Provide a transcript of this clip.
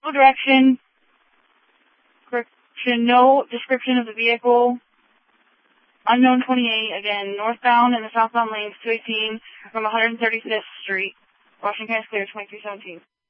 No direction. Correction, no description of the vehicle. Unknown 28, again, northbound and the southbound lanes, 218 from 135th Street. Washington County clear, 2317.